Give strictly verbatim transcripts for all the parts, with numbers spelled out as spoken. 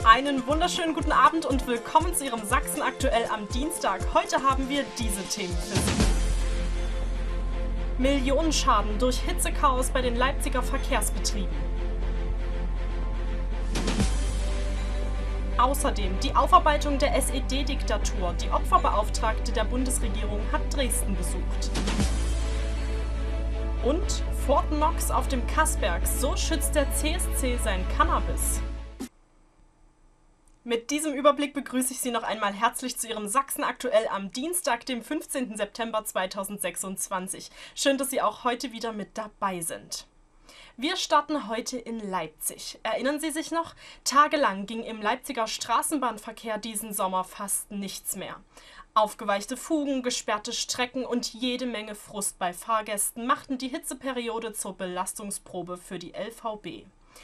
Einen wunderschönen guten Abend und willkommen zu Ihrem Sachsen aktuell am Dienstag. Heute haben wir diese Themen für Sie. Millionenschaden durch Hitzechaos bei den Leipziger Verkehrsbetrieben. Außerdem die Aufarbeitung der S E D-Diktatur. Die Opferbeauftragte der Bundesregierung hat Dresden besucht. Und Fort Knox auf dem Kassberg. So schützt der C S C sein Cannabis. Mit diesem Überblick begrüße ich Sie noch einmal herzlich zu Ihrem Sachsen aktuell am Dienstag, dem fünfzehnten September zweitausendsechsundzwanzig. Schön, dass Sie auch heute wieder mit dabei sind. Wir starten heute in Leipzig. Erinnern Sie sich noch? Tagelang ging im Leipziger Straßenbahnverkehr diesen Sommer fast nichts mehr. Aufgeweichte Fugen, gesperrte Strecken und jede Menge Frust bei Fahrgästen machten die Hitzeperiode zur Belastungsprobe für die L V B.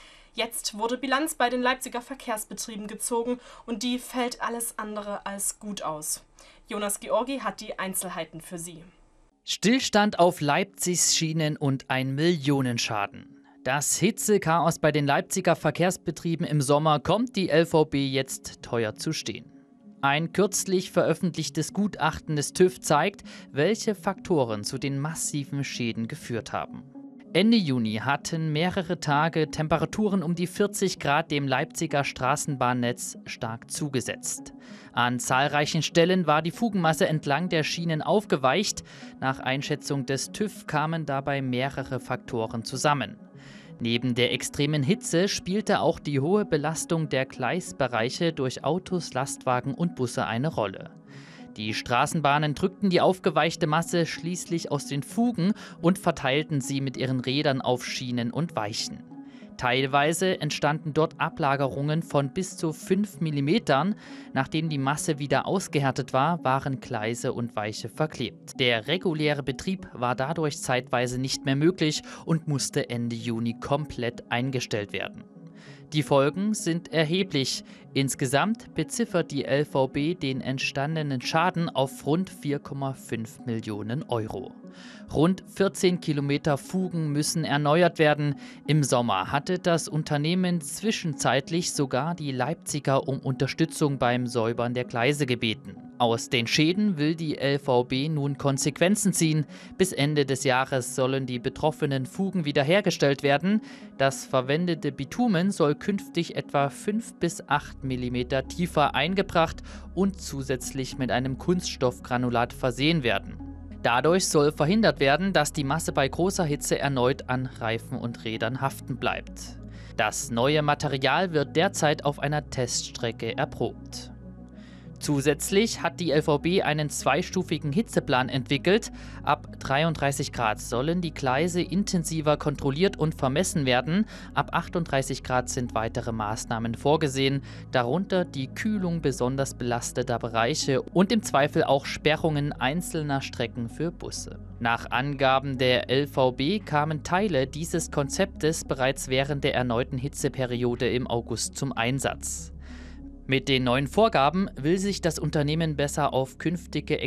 Jetzt wurde Bilanz bei den Leipziger Verkehrsbetrieben gezogen und die fällt alles andere als gut aus. Jonas Georgi hat die Einzelheiten für Sie. Stillstand auf Leipzigs Schienen und ein Millionenschaden. Das Hitzechaos bei den Leipziger Verkehrsbetrieben im Sommer kommt die L V B jetzt teuer zu stehen. Ein kürzlich veröffentlichtes Gutachten des TÜV zeigt, welche Faktoren zu den massiven Schäden geführt haben. Ende Juni hatten mehrere Tage Temperaturen um die vierzig Grad dem Leipziger Straßenbahnnetz stark zugesetzt. An zahlreichen Stellen war die Fugenmasse entlang der Schienen aufgeweicht. Nach Einschätzung des TÜV kamen dabei mehrere Faktoren zusammen. Neben der extremen Hitze spielte auch die hohe Belastung der Gleisbereiche durch Autos, Lastwagen und Busse eine Rolle. Die Straßenbahnen drückten die aufgeweichte Masse schließlich aus den Fugen und verteilten sie mit ihren Rädern auf Schienen und Weichen. Teilweise entstanden dort Ablagerungen von bis zu fünf Millimetern. Nachdem die Masse wieder ausgehärtet war, waren Gleise und Weiche verklebt. Der reguläre Betrieb war dadurch zeitweise nicht mehr möglich und musste Ende Juni komplett eingestellt werden. Die Folgen sind erheblich. Insgesamt beziffert die L V B den entstandenen Schaden auf rund vier Komma fünf Millionen Euro. Rund vierzehn Kilometer Fugen müssen erneuert werden. Im Sommer hatte das Unternehmen zwischenzeitlich sogar die Leipziger um Unterstützung beim Säubern der Gleise gebeten. Aus den Schäden will die L V B nun Konsequenzen ziehen. Bis Ende des Jahres sollen die betroffenen Fugen wiederhergestellt werden. Das verwendete Bitumen soll künftig etwa fünf bis acht Millimeter tiefer eingebracht und zusätzlich mit einem Kunststoffgranulat versehen werden. Dadurch soll verhindert werden, dass die Masse bei großer Hitze erneut an Reifen und Rädern haften bleibt. Das neue Material wird derzeit auf einer Teststrecke erprobt. Zusätzlich hat die L V B einen zweistufigen Hitzeplan entwickelt. Ab dreiunddreißig Grad sollen die Gleise intensiver kontrolliert und vermessen werden. Ab achtunddreißig Grad sind weitere Maßnahmen vorgesehen, darunter die Kühlung besonders belasteter Bereiche und im Zweifel auch Sperrungen einzelner Strecken für Busse. Nach Angaben der L V B kamen Teile dieses Konzeptes bereits während der erneuten Hitzeperiode im August zum Einsatz. Mit den neuen Vorgaben will sich das Unternehmen besser auf künftige